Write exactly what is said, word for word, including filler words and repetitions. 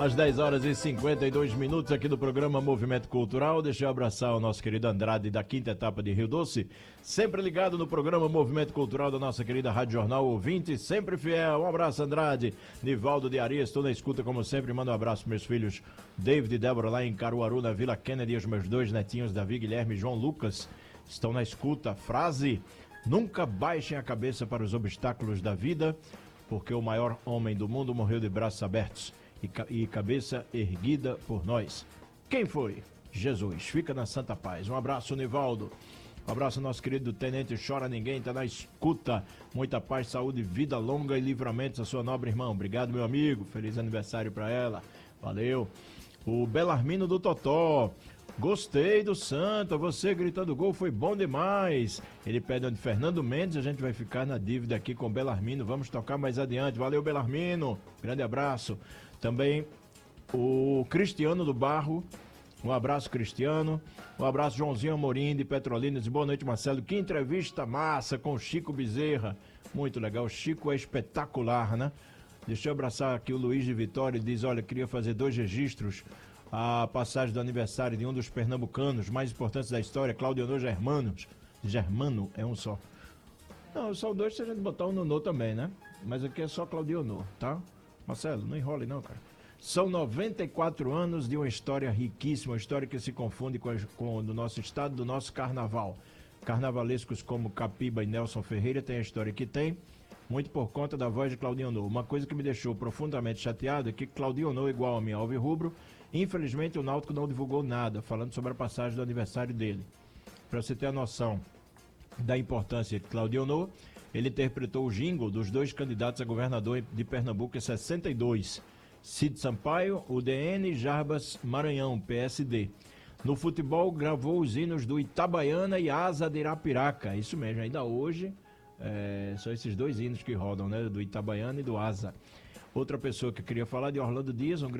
Às dez horas e cinquenta e dois minutos aqui do programa Movimento Cultural. Deixa eu abraçar o nosso querido Andrade da quinta etapa de Rio Doce, sempre ligado no programa Movimento Cultural da nossa querida Rádio Jornal, ouvinte, sempre fiel. Um abraço, Andrade. Nivaldo de Arias, estou na escuta como sempre. Manda um abraço para meus filhos David e Débora lá em Caruaru, na Vila Kennedy, e os meus dois netinhos, Davi, Guilherme e João Lucas, estão na escuta. Frase: nunca baixem a cabeça para os obstáculos da vida, porque o maior homem do mundo morreu de braços abertos e cabeça erguida por nós. Quem foi? Jesus. Fica na santa paz. Um abraço, Nivaldo. Um abraço ao nosso querido Tenente Chora Ninguém, tá na escuta. Muita paz, saúde, vida longa e livramento a sua nobre irmã. Obrigado, meu amigo. Feliz aniversário para ela. Valeu. O Belarmino do Totó. Gostei do Santa, você gritando gol foi bom demais. Ele pede onde Fernando Mendes, a gente vai ficar na dívida aqui com o Belarmino, vamos tocar mais adiante. Valeu, Belarmino, grande abraço. Também o Cristiano do Barro, um abraço, Cristiano. Um abraço, Joãozinho Amorim de Petrolinas. Boa noite, Marcelo. Que entrevista massa com o Chico Bezerra, muito legal. O Chico é espetacular, né? Deixa eu abraçar aqui o Luiz de Vitória, ele diz, olha, queria fazer dois registros. A passagem do aniversário de um dos pernambucanos mais importantes da história, Claudionor Germanos. Germano é um só. Não, são dois se a gente botar um Nonô também, né? Mas aqui é só Claudionor, tá? Marcelo, não enrole não, cara. São noventa e quatro anos de uma história riquíssima, uma história que se confunde com, a, com o do nosso estado, do nosso carnaval. Carnavalescos como Capiba e Nelson Ferreira têm a história que tem, muito por conta da voz de Claudionor. Uma coisa que me deixou profundamente chateado é que Claudionor, igual a mim, alvirrubro, infelizmente o Náutico não divulgou nada falando sobre a passagem do aniversário dele. Para você ter a noção da importância de Claudionor, ele interpretou o jingle dos dois candidatos a governador de Pernambuco em sessenta e dois. Cid Sampaio, U D N, e Jarbas Maranhão, P S D. No futebol, gravou os hinos do Itabaiana e Asa de Irapiraca. Isso mesmo, ainda hoje é, são esses dois hinos que rodam, né? Do Itabaiana e do Asa. Outra pessoa que eu queria falar de Orlando Dias, um grande